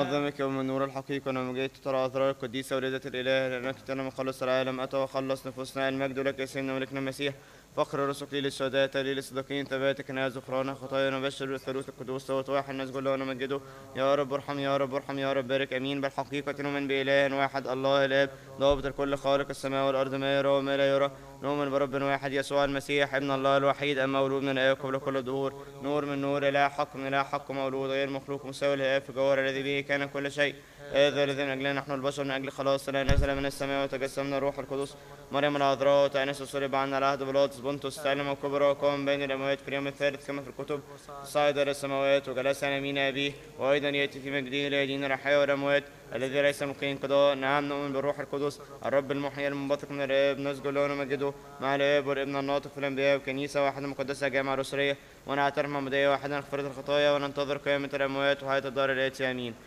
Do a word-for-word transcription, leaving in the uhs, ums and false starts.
نعظمك يوم النور الحقيقي ونمجيت ترى أسرار القديسة وليدة الإله، لأنك أنا مخلص العالم أتى وخلص نفوسنا. المجد لك يا سيدنا ملكنا المسيح، فخر رسل لي للشهداء تلي للصديقين ثباتك ناس غفران خطايا نبشر بالثالوث القدوس صوت واحد نسجد له ونمجده. يا رب ارحم يا رب ارحم يا رب بارك امين. بالحقيقة نؤمن بإله واحد الله الآب ضابط الكل خالق السماء والأرض ما يرى وما لا يرى. نؤمن برب واحد يسوع المسيح ابن الله الوحيد المولود من الآب قبل كل الدهور، نور من نور إله حق من إله حق مولود غير مخلوق مساوي للآب في جوهر الذي به كان كل شيء. هذا الذي من أجلنا نحن البشر من أجل خلاصنا نزل من السماء وتجسم من الروح القدس مريم العذراء وتأنس وصلب عنا العهد بيلاطس بنطس تعلم الكبرى وقام بين الأموات في اليوم الثالث كما في الكتب، صعد إلى السماوات وجلس عن يمين أبيه وأيضا يأتي في مجده ليدين الأحياء والأموات الذي ليس ممكن انقضاء. نعم نؤمن بالروح القدس الرب المحيي المنبثق من الآب نسجد له ونمجده مع الآب والابن الناطق في الأنبياء وكنيسة واحدة مقدسة جامعة رسولية ونعترف معمودية واحدة لمغفرة الخطايا وننتظر قيامة الأموات وحياة الدار الآتية آمين.